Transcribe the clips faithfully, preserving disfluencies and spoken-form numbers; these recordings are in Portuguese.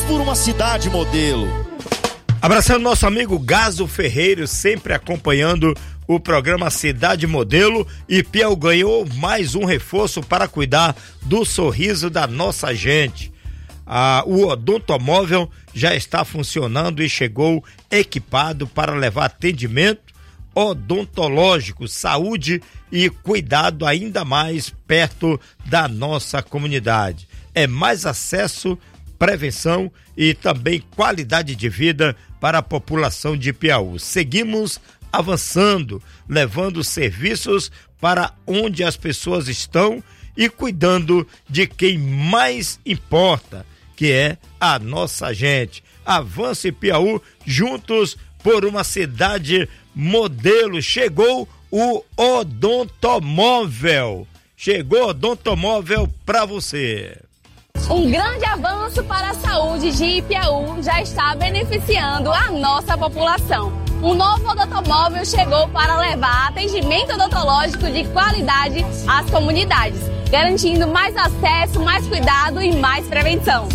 por uma cidade modelo. Abraçando nosso amigo Gaso Ferreiro, sempre acompanhando o programa Cidade Modelo, e Piauí ganhou mais um reforço para cuidar do sorriso da nossa gente. Ah, o odontomóvel já está funcionando e chegou equipado para levar atendimento odontológico, saúde e cuidado ainda mais perto da nossa comunidade. É mais acesso, prevenção e também qualidade de vida para a população de Piauí. Seguimos avançando, levando serviços para onde as pessoas estão e cuidando de quem mais importa, que é a nossa gente. Avance Piauí, juntos por uma cidade modelo. Chegou o odontomóvel. Chegou o odontomóvel para você. Um grande avanço para a saúde de Piauí já está beneficiando a nossa população. Um novo odontomóvel chegou para levar atendimento odontológico de qualidade às comunidades, garantindo mais acesso, mais cuidado e mais prevenção.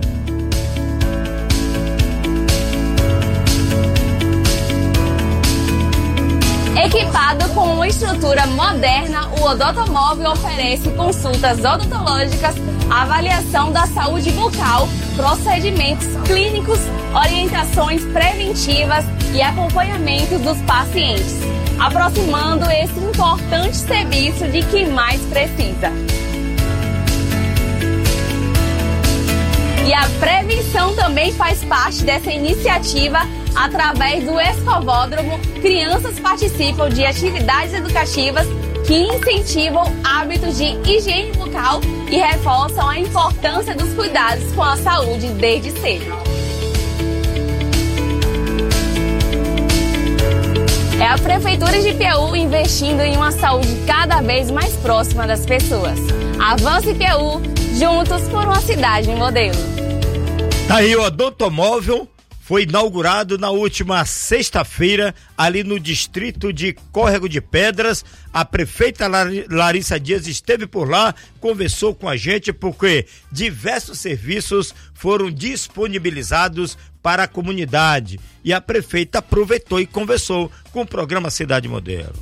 Equipado com uma estrutura moderna, o odontomóvel oferece consultas odontológicas, avaliação da saúde bucal, procedimentos clínicos, orientações preventivas e acompanhamento dos pacientes, aproximando esse importante serviço de quem mais precisa. E a prevenção também faz parte dessa iniciativa. Através do Escovódromo, crianças participam de atividades educativas que incentivam hábitos de higiene bucal e reforçam a importância dos cuidados com a saúde desde cedo. É a Prefeitura de Piauí investindo em uma saúde cada vez mais próxima das pessoas. Avance Piauí, juntos por uma cidade modelo. Tá aí o odontomóvel. Foi inaugurado na última sexta-feira, ali no distrito de Córrego de Pedras. A prefeita Larissa Dias esteve por lá, conversou com a gente, porque diversos serviços foram disponibilizados para a comunidade. E a prefeita aproveitou e conversou com o programa Cidade Modelo.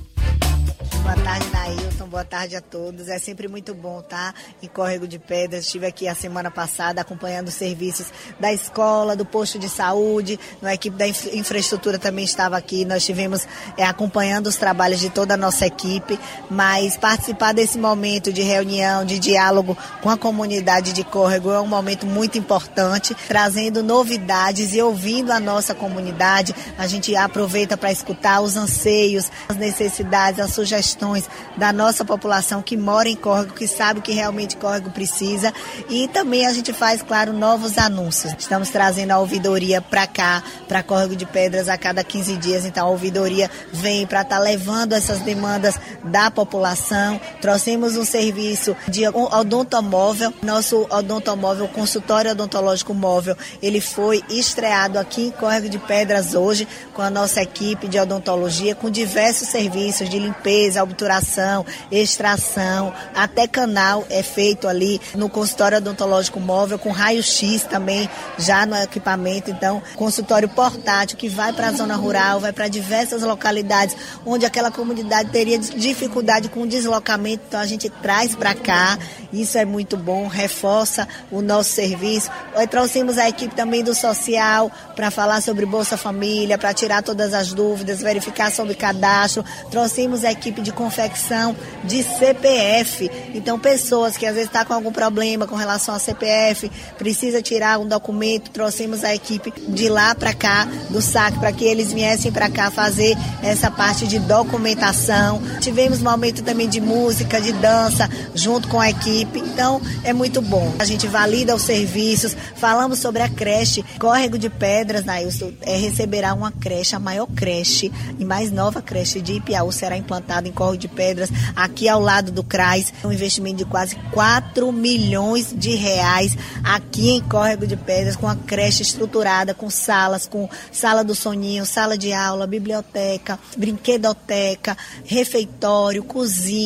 Boa tarde, Nailton. Boa tarde a todos. É sempre muito bom estar em Córrego de Pedras. Estive aqui a semana passada acompanhando os serviços da escola, do posto de saúde. A equipe da infra- infraestrutura também estava aqui. Nós estivemos é, acompanhando os trabalhos de toda a nossa equipe, mas participar desse momento de reunião, de diálogo com a comunidade de Córrego é um momento muito importante, trazendo novidades e ouvindo a nossa comunidade. A gente aproveita para escutar os anseios, as necessidades, as sugestões da nossa população que mora em Córrego, que sabe o que realmente Córrego precisa, e também a gente faz, claro, novos anúncios. Estamos trazendo a ouvidoria para cá, para Córrego de Pedras a cada quinze dias, então a ouvidoria vem para estar tá levando essas demandas da população. Trouxemos um serviço de odontomóvel, nosso odontomóvel, consultório odontológico móvel, ele foi estreado aqui em Córrego de Pedras hoje, com a nossa equipe de odontologia, com diversos serviços de limpeza, obturação, extração, até canal é feito ali no consultório odontológico móvel, com raio-x também já no equipamento. Então, consultório portátil que vai para a zona rural, vai para diversas localidades onde aquela comunidade teria dificuldade com o deslocamento, então a gente traz para cá. Isso é muito bom, reforça o nosso serviço. Nós trouxemos a equipe também do social para falar sobre Bolsa Família, para tirar todas as dúvidas, verificar sobre cadastro. Trouxemos a equipe de confecção de C P F. Então, pessoas que às vezes estão tá com algum problema com relação a C P F, precisa tirar um documento, trouxemos a equipe de lá para cá, do S A C, para que eles viessem para cá fazer essa parte de documentação. Tivemos um momento também de música, de dança, junto com a equipe. Então, é muito bom. A gente valida os serviços, falamos sobre a creche. Córrego de Pedras, Nailson, é, receberá uma creche, a maior creche e mais nova creche de Piauí será implantada em Córrego de Pedras, aqui ao lado do C R A S. Um investimento de quase quatro milhões de reais aqui em Córrego de Pedras, com a creche estruturada, com salas, com sala do soninho, sala de aula, biblioteca, brinquedoteca, refeitório, cozinha.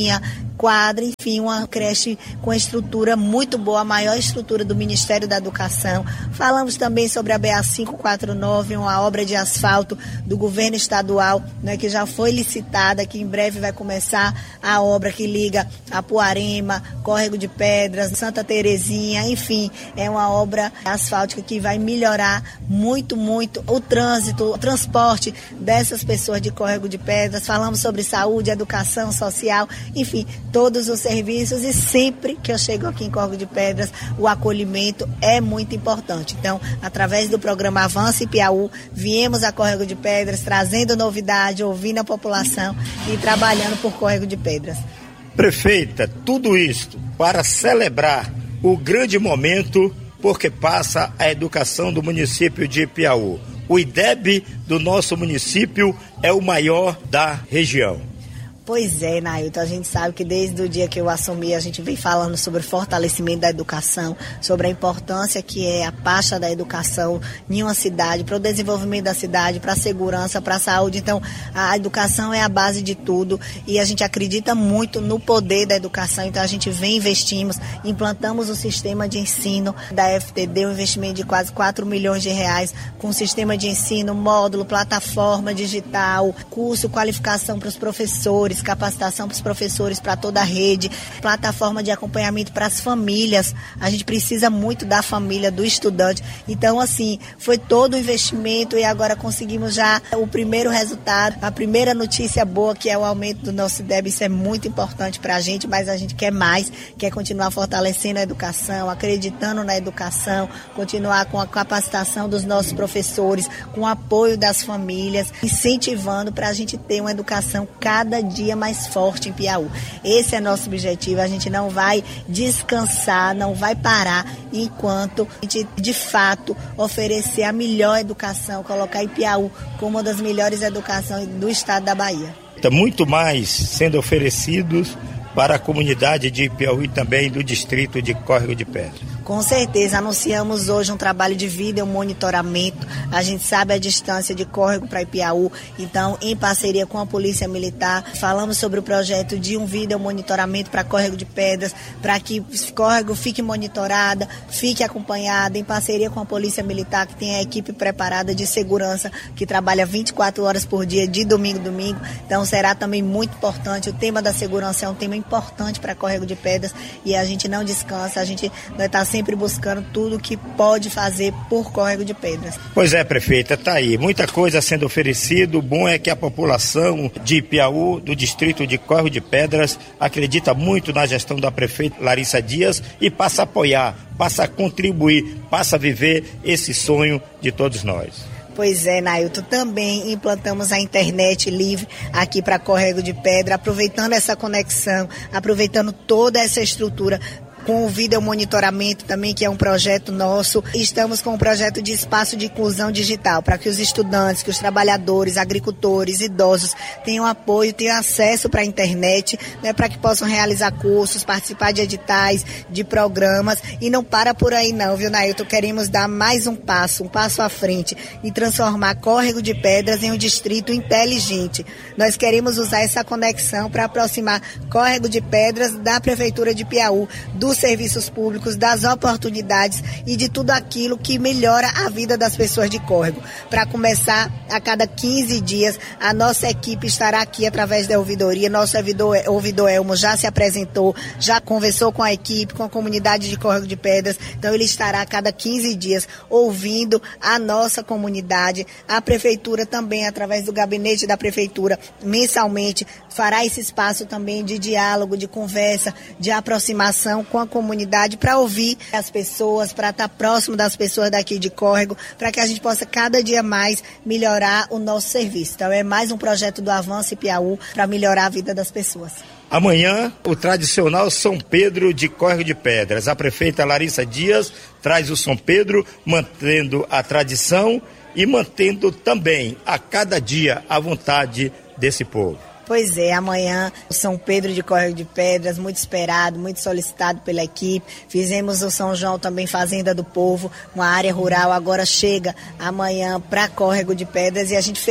quadra, enfim, uma creche com estrutura muito boa, a maior estrutura do Ministério da Educação. Falamos também sobre a B A quinhentos e quarenta e nove, uma obra de asfalto do governo estadual, né, que já foi licitada, que em breve vai começar a obra que liga Apuarema, Córrego de Pedras, Santa Terezinha, enfim, é uma obra asfáltica que vai melhorar muito, muito o trânsito, o transporte dessas pessoas de Córrego de Pedras. Falamos sobre saúde, educação social, enfim, todos os serviços, e sempre que eu chego aqui em Córrego de Pedras, o acolhimento é muito importante. Então, através do programa Avance Piauí, viemos a Córrego de Pedras, trazendo novidade, ouvindo a população e trabalhando por Córrego de Pedras. Prefeita, tudo isto para celebrar o grande momento porque passa a educação do município de Piauí. O I D E B do nosso município é o maior da região. Pois é, Nailton, a gente sabe que desde o dia que eu assumi, a gente vem falando sobre o fortalecimento da educação, sobre a importância que é a pasta da educação em uma cidade, para o desenvolvimento da cidade, para a segurança, para a saúde. Então, a educação é a base de tudo e a gente acredita muito no poder da educação. Então, a gente vem investimos, implantamos o sistema de ensino da F T D, um investimento de quase quatro milhões de reais, com sistema de ensino, módulo, plataforma digital, curso, qualificação para os professores, capacitação para os professores, para toda a rede, plataforma de acompanhamento para as famílias. A gente precisa muito da família, do estudante. Então, assim, foi todo o investimento e agora conseguimos já o primeiro resultado, a primeira notícia boa, que é o aumento do nosso I D E B. Isso é muito importante para a gente, mas a gente quer mais, quer continuar fortalecendo a educação, acreditando na educação, continuar com a capacitação dos nossos professores, com o apoio das famílias, incentivando para a gente ter uma educação cada dia mais forte em Piauí. Esse é nosso objetivo. A gente não vai descansar, não vai parar enquanto a gente, de fato, oferecer a melhor educação, colocar em Piauí como uma das melhores educações do estado da Bahia. Está muito mais sendo oferecidos para a comunidade de Piauí também, do distrito de Córrego de Pedras. Com certeza, anunciamos hoje um trabalho de vídeo monitoramento. A gente sabe a distância de Córrego para Piauí, então, em parceria com a Polícia Militar, falamos sobre o projeto de um vídeo monitoramento para Córrego de Pedras, para que Córrego fique monitorada, fique acompanhada, em parceria com a Polícia Militar, que tem a equipe preparada de segurança, que trabalha vinte e quatro horas por dia, de domingo a domingo. Então, será também muito importante. O tema da segurança é um tema importante para Córrego de Pedras e a gente não descansa, a gente vai estar sempre buscando tudo que pode fazer por Córrego de Pedras. Pois é, prefeita, tá aí, muita coisa sendo oferecido. O bom é que a população de Piauí, do distrito de Córrego de Pedras, acredita muito na gestão da prefeita Larissa Dias e passa a apoiar, passa a contribuir, passa a viver esse sonho de todos nós. Pois é, Nailton, também implantamos a internet livre aqui para Córrego de Pedra, aproveitando essa conexão, aproveitando toda essa estrutura, com o vídeo monitoramento também, que é um projeto nosso. Estamos com um projeto de espaço de inclusão digital, para que os estudantes, que os trabalhadores, agricultores, idosos tenham apoio, tenham acesso para a internet, né, para que possam realizar cursos, participar de editais, de programas. E não para por aí não, viu, Nailton? Queremos dar mais um passo, um passo à frente e transformar Córrego de Pedras em um distrito inteligente. Nós queremos usar essa conexão para aproximar Córrego de Pedras da Prefeitura de Piauí, do dos serviços públicos, das oportunidades e de tudo aquilo que melhora a vida das pessoas de Córrego. Para começar, a cada quinze dias, a nossa equipe estará aqui através da ouvidoria. Nosso ouvidor, ouvidor Elmo já se apresentou, já conversou com a equipe, com a comunidade de Córrego de Pedras. Então, ele estará a cada quinze dias ouvindo a nossa comunidade. A Prefeitura também, através do gabinete da Prefeitura, mensalmente, fará esse espaço também de diálogo, de conversa, de aproximação com a comunidade, para ouvir as pessoas, para estar próximo das pessoas daqui de Córrego, para que a gente possa cada dia mais melhorar o nosso serviço. Então, é mais um projeto do Avance Piauí para melhorar a vida das pessoas. Amanhã, o tradicional São Pedro de Córrego de Pedras. A prefeita Larissa Dias traz o São Pedro, mantendo a tradição e mantendo também a cada dia a vontade desse povo. Pois é, amanhã o São Pedro de Córrego de Pedras, muito esperado, muito solicitado pela equipe. Fizemos o São João também, Fazenda do Povo, uma área rural, agora chega amanhã para Córrego de Pedras, e a gente fez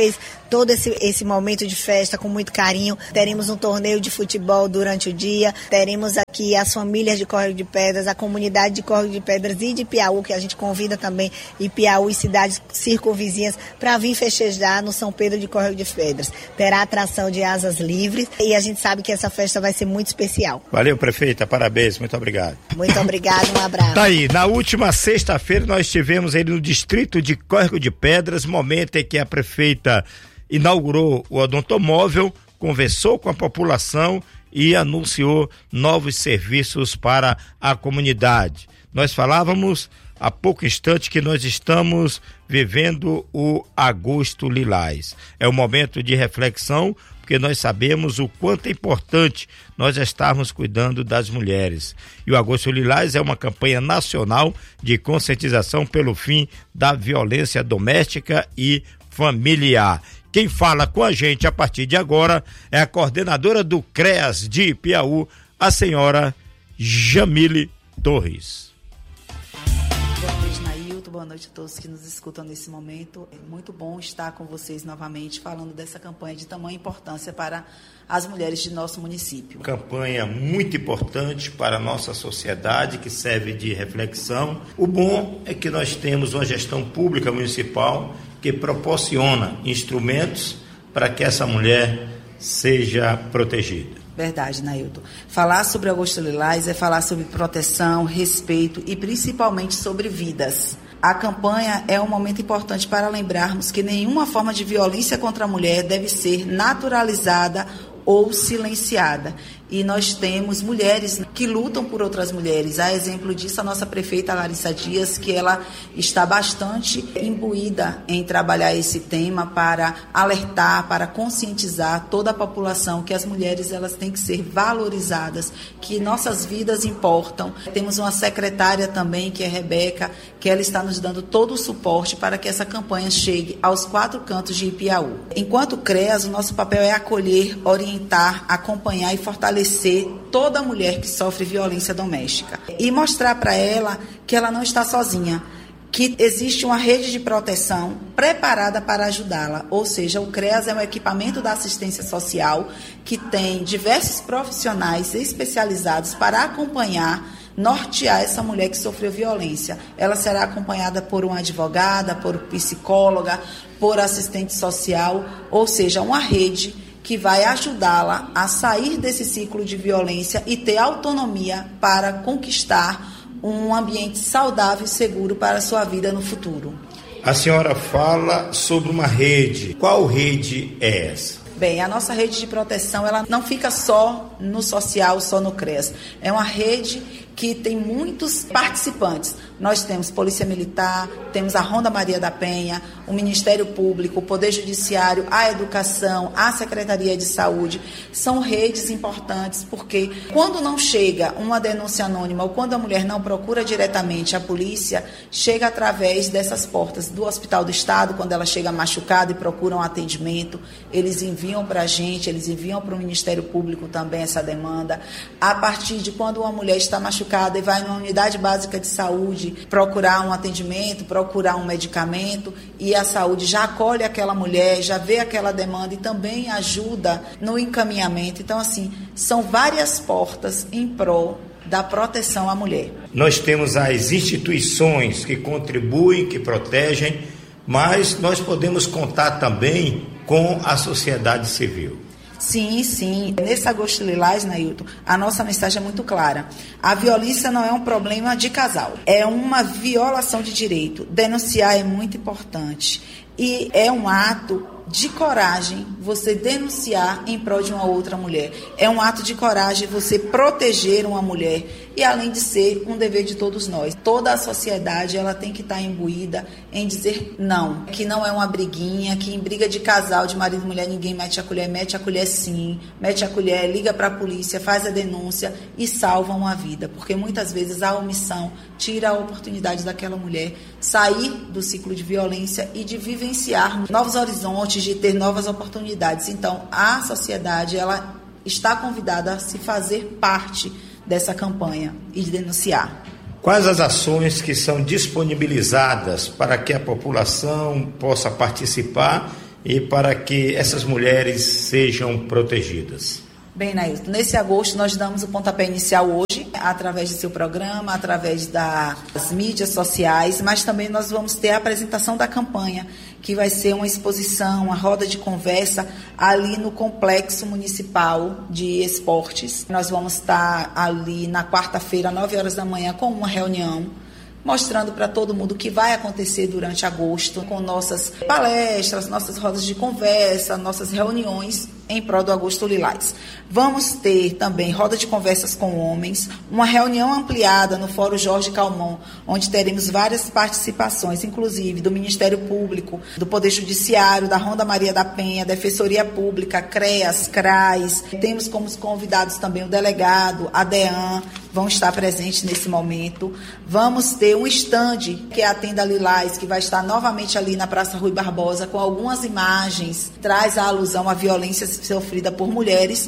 todo esse, esse momento de festa com muito carinho. Teremos um torneio de futebol durante o dia, teremos aqui as famílias de Córrego de Pedras, a comunidade de Córrego de Pedras e de Piauí, que a gente convida também, e Piauí, cidades circunvizinhas, para vir festejar no São Pedro de Córrego de Pedras. Terá atração de asas livres e a gente sabe que essa festa vai ser muito especial. Valeu, prefeita, parabéns, muito obrigado. Muito obrigado, um abraço. Tá aí, na última sexta-feira nós tivemos ele no distrito de Córrego de Pedras, momento em que a prefeita inaugurou o odontomóvel, conversou com a população e anunciou novos serviços para a comunidade. Nós falávamos há pouco instante que nós estamos vivendo o Agosto Lilás. É um momento de reflexão, porque nós sabemos o quanto é importante nós estarmos cuidando das mulheres. E o Agosto Lilás é uma campanha nacional de conscientização pelo fim da violência doméstica e familiar. Quem fala com a gente a partir de agora é a coordenadora do CREAS de Piauí, a senhora Jamile Torres. Boa noite, Nailton. Boa noite a todos que nos escutam nesse momento. É muito bom estar com vocês novamente falando dessa campanha de tamanha importância para as mulheres de nosso município. Campanha muito importante para a nossa sociedade, que serve de reflexão. O bom é que nós temos uma gestão pública municipal que proporciona instrumentos para que essa mulher seja protegida. Verdade, Nailton. Falar sobre Agosto Lilás é falar sobre proteção, respeito e principalmente sobre vidas. A campanha é um momento importante para lembrarmos que nenhuma forma de violência contra a mulher deve ser naturalizada ou silenciada. E nós temos mulheres que lutam por outras mulheres. A exemplo disso, a nossa prefeita Larissa Dias, que ela está bastante imbuída em trabalhar esse tema para alertar, para conscientizar toda a população que as mulheres elas têm que ser valorizadas, que nossas vidas importam. Temos uma secretária também, que é Rebeca, que ela está nos dando todo o suporte para que essa campanha chegue aos quatro cantos de Piauí. Enquanto CREAS, o nosso papel é acolher, orientar, acompanhar e fortalecer toda mulher que sofre violência doméstica e mostrar para ela que ela não está sozinha, que existe uma rede de proteção preparada para ajudá-la. Ou seja, o CREAS é um equipamento da assistência social que tem diversos profissionais especializados para acompanhar, nortear essa mulher que sofreu violência. Ela será acompanhada por uma advogada, por psicóloga, por assistente social, ou seja, uma rede que vai ajudá-la a sair desse ciclo de violência e ter autonomia para conquistar um ambiente saudável e seguro para a sua vida no futuro. A senhora fala sobre uma rede. Qual rede é essa? Bem, a nossa rede de proteção ela não fica só no social, só no CREAS. É uma rede que tem muitos participantes. Nós temos Polícia Militar, temos a Ronda Maria da Penha, o Ministério Público, o Poder Judiciário, a Educação, a Secretaria de Saúde. São redes importantes porque quando não chega uma denúncia anônima ou quando a mulher não procura diretamente a polícia, chega através dessas portas do Hospital do Estado, quando ela chega machucada e procura um atendimento, eles enviam para a gente, eles enviam para o Ministério Público também essa demanda. A partir de quando uma mulher está machucada e vai numa unidade básica de saúde procurar um atendimento, procurar um medicamento, e a saúde já acolhe aquela mulher, já vê aquela demanda e também ajuda no encaminhamento. Então, assim, são várias portas em prol da proteção à mulher. Nós temos as instituições que contribuem, que protegem, mas nós podemos contar também com a sociedade civil. Sim, sim. Nesse Agosto Lilás, Nailton, a nossa mensagem é muito clara. A violência não é um problema de casal, é uma violação de direito. Denunciar é muito importante e é um ato de coragem você denunciar em prol de uma outra mulher. É um ato de coragem você proteger uma mulher e, além de ser um dever de todos nós. Toda a sociedade ela tem que estar imbuída em dizer não, que não é uma briguinha, que em briga de casal, de marido e mulher, ninguém mete a colher. Mete a colher sim, mete a colher, liga para a polícia, faz a denúncia e salva uma vida, porque muitas vezes a omissão tira a oportunidade daquela mulher sair do ciclo de violência e de vivenciar novos horizontes, de ter novas oportunidades. Então, a sociedade ela está convidada a se fazer parte dessa campanha e de denunciar. Quais as ações que são disponibilizadas para que a população possa participar e para que essas mulheres sejam protegidas? Bem, Nailton, nesse agosto nós damos o pontapé inicial hoje, através do seu programa, através das mídias sociais, mas também nós vamos ter a apresentação da campanha, que vai ser uma exposição, uma roda de conversa ali no Complexo Municipal de Esportes. Nós vamos estar ali na quarta-feira, às nove horas da manhã, com uma reunião, mostrando para todo mundo o que vai acontecer durante agosto, com nossas palestras, nossas rodas de conversa, nossas reuniões em prol do Agosto Lilás. Vamos ter também roda de conversas com homens, uma reunião ampliada no Fórum Jorge Calmon, onde teremos várias participações, inclusive do Ministério Público, do Poder Judiciário, da Ronda Maria da Penha, Defensoria Pública, CREAS, CRAS. Temos como convidados também o delegado, a DEAN, vão estar presentes nesse momento. Vamos ter um estande, que é a Tenda Lilás, que vai estar novamente ali na Praça Rui Barbosa, com algumas imagens, traz a alusão à violência sofrida por mulheres.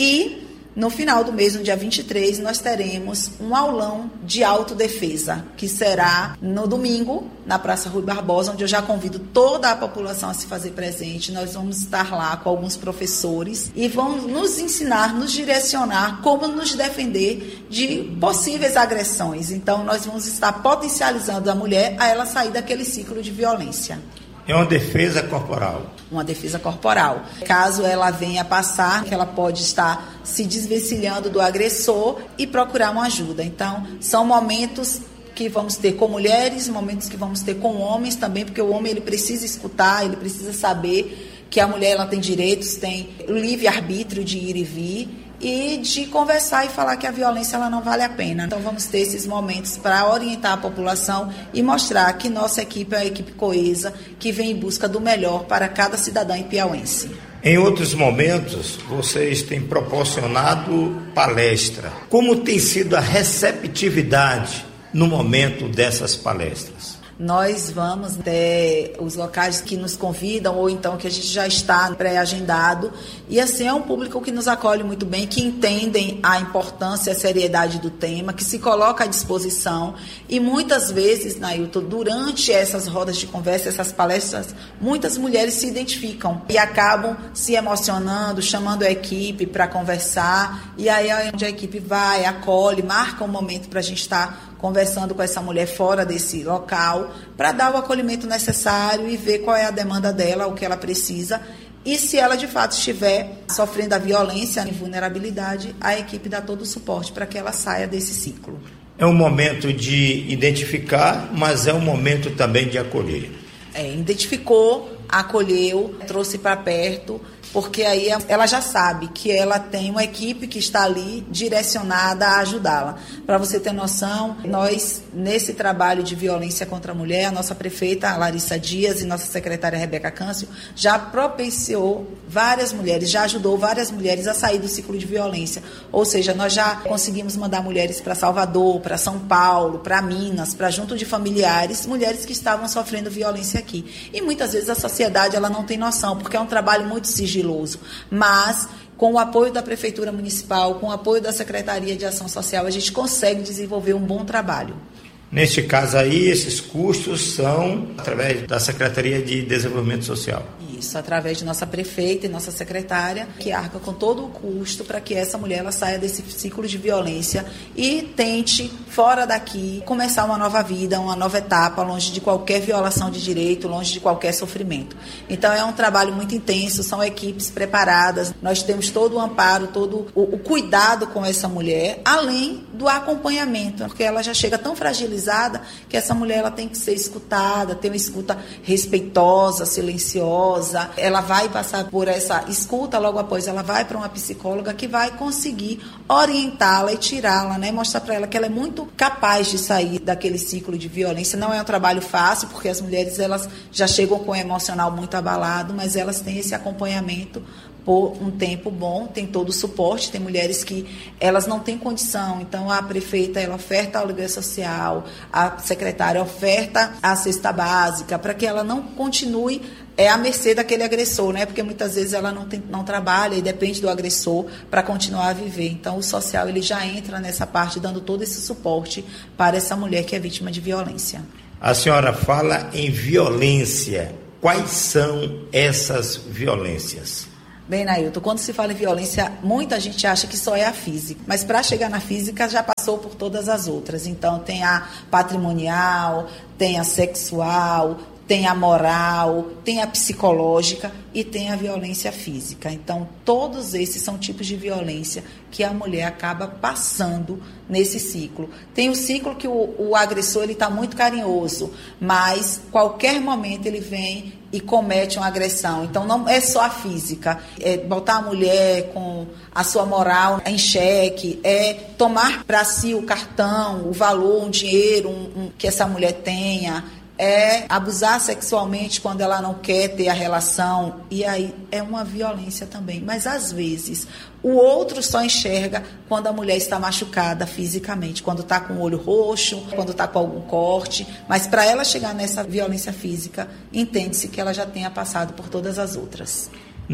E no final do mês, no dia vinte e três, nós teremos um aulão de autodefesa, que será no domingo, na Praça Rui Barbosa, onde eu já convido toda a população a se fazer presente. Nós vamos estar lá com alguns professores e vão nos ensinar, nos direcionar como nos defender de possíveis agressões. Então, nós vamos estar potencializando a mulher a ela sair daquele ciclo de violência. É uma defesa corporal. Uma defesa corporal. Caso ela venha passar, que ela pode estar se desvencilhando do agressor e procurar uma ajuda. Então, são momentos que vamos ter com mulheres, momentos que vamos ter com homens também, porque o homem ele precisa escutar, ele precisa saber que a mulher ela tem direitos, tem livre-arbítrio de ir e vir, e de conversar e falar que a violência ela não vale a pena. Então vamos ter esses momentos para orientar a população e mostrar que nossa equipe é uma equipe coesa, que vem em busca do melhor para cada cidadã ipiauense. Em outros momentos, vocês têm proporcionado palestra. Como tem sido a receptividade no momento dessas palestras? Nós vamos até os locais que nos convidam ou então que a gente já está pré-agendado, e assim é um público que nos acolhe muito bem, que entendem a importância e a seriedade do tema, que se coloca à disposição, e muitas vezes, Nailton, durante essas rodas de conversa, essas palestras, muitas mulheres se identificam e acabam se emocionando, chamando a equipe para conversar, e aí é onde a equipe vai, acolhe, marca um momento para a gente estar conversando com essa mulher fora desse local, para dar o acolhimento necessário e ver qual é a demanda dela, o que ela precisa. E se ela de fato estiver sofrendo a violência e vulnerabilidade, a equipe dá todo o suporte para que ela saia desse ciclo. É um momento de identificar, mas é um momento também de acolher. É, identificou, acolheu, trouxe para perto, porque aí ela já sabe que ela tem uma equipe que está ali direcionada a ajudá-la. Para você ter noção, nós, nesse trabalho de violência contra a mulher, a nossa prefeita Larissa Dias e nossa secretária Rebeca Câncio já propiciou várias mulheres, já ajudou várias mulheres a sair do ciclo de violência. Ou seja, nós já conseguimos mandar mulheres para Salvador, para São Paulo, para Minas, para junto de familiares, mulheres que estavam sofrendo violência aqui. E muitas vezes a sociedade ela não tem noção, porque é um trabalho muito sigiloso. Mas, com o apoio da Prefeitura Municipal, com o apoio da Secretaria de Ação Social, a gente consegue desenvolver um bom trabalho. Neste caso aí, esses custos são através da Secretaria de Desenvolvimento Social. Isso, através de nossa prefeita e nossa secretária, que arca com todo o custo para que essa mulher ela saia desse ciclo de violência e tente, fora daqui, começar uma nova vida, uma nova etapa, longe de qualquer violação de direito, longe de qualquer sofrimento. Então é um trabalho muito intenso, são equipes preparadas, nós temos todo o amparo, todo o, o cuidado com essa mulher, além do acompanhamento, porque ela já chega tão fragilizada que essa mulher ela tem que ser escutada, ter uma escuta respeitosa, silenciosa. Ela vai passar por essa escuta, logo após ela vai para uma psicóloga que vai conseguir orientá-la e tirá-la, né? Mostrar para ela que ela é muito capaz de sair daquele ciclo de violência. Não é um trabalho fácil, porque as mulheres elas já chegam com o emocional muito abalado, mas elas têm esse acompanhamento por um tempo bom, tem todo o suporte, tem mulheres que elas não têm condição, então a prefeita ela oferta a aluguel social, a secretária oferta a cesta básica, para que ela não continue é, à mercê daquele agressor, né? Porque muitas vezes ela não, tem, não trabalha e depende do agressor para continuar a viver. Então o social ele já entra nessa parte, dando todo esse suporte para essa mulher que é vítima de violência. A senhora fala em violência. quais são essas violências? Bem, Nailton, quando se fala em violência, muita gente acha que só é a física, mas para chegar na física já passou por todas as outras. Então tem a patrimonial, tem a sexual, tem a moral, tem a psicológica e tem a violência física. Então, todos esses são tipos de violência que a mulher acaba passando nesse ciclo. Tem o ciclo que o, o agressor está muito carinhoso, mas qualquer momento ele vem e comete uma agressão. Então, não é só a física. É botar a mulher com a sua moral em xeque, é tomar para si o cartão, o valor, um dinheiro um, um, que essa mulher tenha, é abusar sexualmente quando ela não quer ter a relação, e aí é uma violência também. Mas, às vezes, o outro só enxerga quando a mulher está machucada fisicamente, quando está com o olho roxo, quando está com algum corte, mas para ela chegar nessa violência física, entende-se que ela já tenha passado por todas as outras.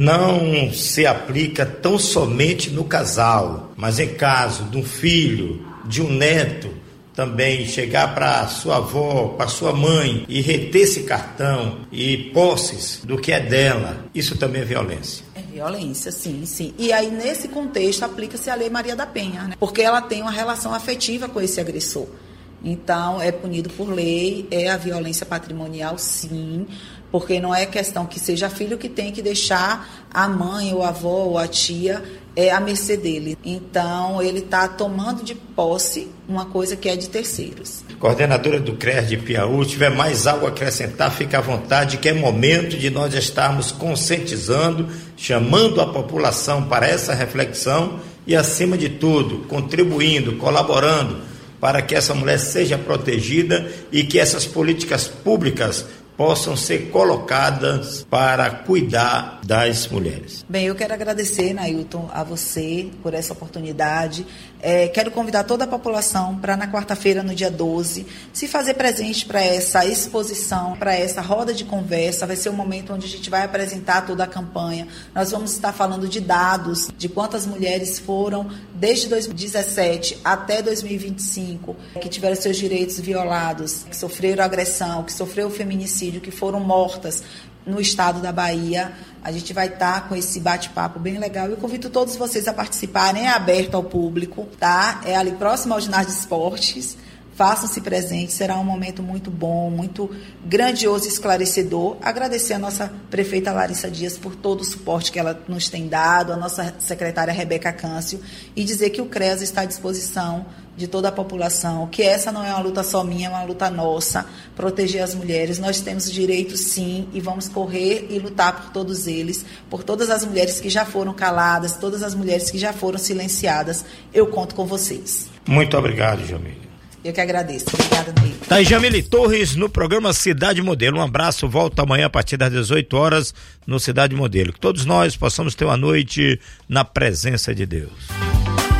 Não se aplica tão somente no casal, mas em caso de um filho, de um neto, também chegar para sua avó, para sua mãe e reter esse cartão e posses do que é dela, isso também é violência. É violência, sim, sim. E aí, nesse contexto, aplica-se a Lei Maria da Penha, né? Porque ela tem uma relação afetiva com esse agressor. Então, é punido por lei, é a violência patrimonial, sim, porque não é questão que seja filho que tem que deixar a mãe, ou a avó, ou a tia é à mercê dele. Então, ele está tomando de posse uma coisa que é de terceiros. Coordenadora do C R E S de Piauí, se tiver mais algo a acrescentar, fica à vontade, que é momento de nós estarmos conscientizando, chamando a população para essa reflexão e, acima de tudo, contribuindo, colaborando para que essa mulher seja protegida e que essas políticas públicas possam ser colocadas para cuidar das mulheres. Bem, eu quero agradecer, Nailton, a você por essa oportunidade. É, quero convidar toda a população para, na quarta-feira, no dia doze, se fazer presente para essa exposição, para essa roda de conversa. Vai ser um momento onde a gente vai apresentar toda a campanha. Nós vamos estar falando de dados, de quantas mulheres foram, desde dois mil e dezessete até dois mil e vinte e cinco, que tiveram seus direitos violados, que sofreram agressão, que sofreram feminicídio, que foram mortas no estado da Bahia. A gente vai estar com esse bate-papo bem legal. Eu convido todos vocês a participarem, é aberto ao público, tá? É ali próximo ao ginásio de esportes. Façam-se presentes, será um momento muito bom, muito grandioso e esclarecedor. Agradecer a nossa prefeita Larissa Dias por todo o suporte que ela nos tem dado, a nossa secretária Rebeca Câncio, e dizer que o C R E S está à disposição de toda a população, que essa não é uma luta só minha, é uma luta nossa, proteger as mulheres. Nós temos direitos, sim, e vamos correr e lutar por todos eles, por todas as mulheres que já foram caladas, todas as mulheres que já foram silenciadas. Eu conto com vocês. Muito obrigado, Jamile. Eu que agradeço. Obrigada, Neil. Tá aí Jamile Torres no programa Cidade Modelo. Um abraço, volta amanhã a partir das dezoito horas no Cidade Modelo. Que todos nós possamos ter uma noite na presença de Deus.